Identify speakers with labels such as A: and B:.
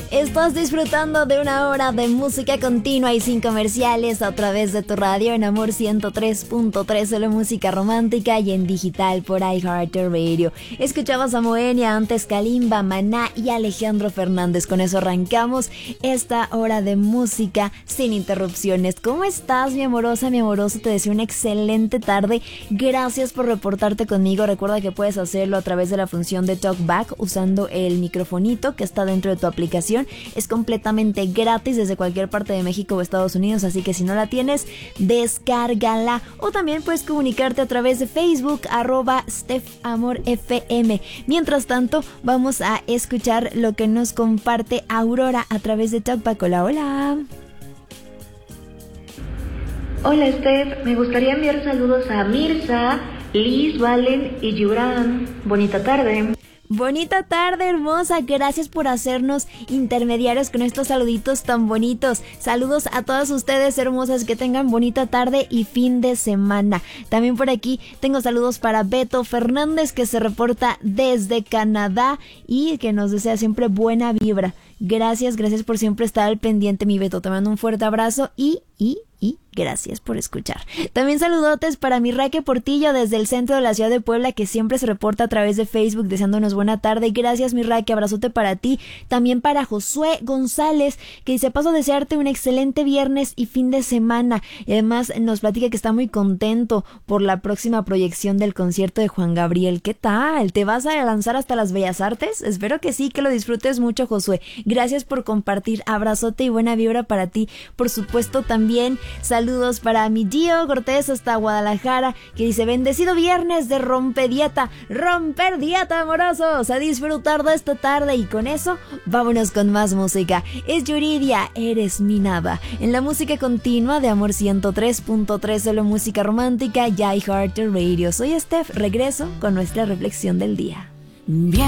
A: Estás disfrutando de una hora de música continua y sin comerciales a través de tu radio en Amor 103.3, solo música romántica, y en digital por iHeartRadio. Escuchabas a Moenia, antes Kalimba, Maná y Alejandro Fernández. Con eso arrancamos esta hora de música sin interrupciones. ¿Cómo estás, mi amorosa, mi amoroso? Te deseo una excelente tarde. Gracias por reportarte conmigo. Recuerda que puedes hacerlo a través de la función de TalkBack usando el microfonito que está dentro de tu aplicación. Es completamente gratis desde cualquier parte de México o Estados Unidos, así que si no la tienes, descárgala. O también puedes comunicarte a través de Facebook, @StephAmorFM. Mientras tanto, vamos a escuchar lo que nos comparte Aurora a través de TalkBack. Hola, hola.
B: Hola, Steph. Me gustaría enviar saludos a Mirza, Liz, Valen y Yuran. Bonita tarde.
A: Bonita tarde, hermosa. Gracias por hacernos intermediarios con estos saluditos tan bonitos. Saludos a todas ustedes, hermosas, que tengan bonita tarde y fin de semana. También por aquí tengo saludos para Beto Fernández, que se reporta desde Canadá y que nos desea siempre buena vibra. Gracias por siempre estar al pendiente, mi Beto. Te mando un fuerte abrazo y gracias por escuchar. También saludotes para mi Raque Portillo desde el centro de la ciudad de Puebla, que siempre se reporta a través de Facebook deseándonos buena tarde. Gracias, mi Raque, abrazote para ti. También para Josué González, que dice: paso a desearte un excelente viernes y fin de semana. Y además nos platica que está muy contento por la próxima proyección del concierto de Juan Gabriel. ¿Qué tal? ¿Te vas a lanzar hasta las Bellas Artes? Espero que sí, que lo disfrutes mucho, Josué. Gracias por compartir. Abrazote y buena vibra para ti. Por supuesto, también saludos para mi Gio Cortés hasta Guadalajara, que dice: bendecido viernes de romper dieta, amorosos, a disfrutar de esta tarde. Y con eso, vámonos con más música. Es Yuridia, eres mi nada, en la música continua de Amor 103.3, solo música romántica, y iHeartRadio. Soy Steph, regreso con nuestra reflexión del día. Bien.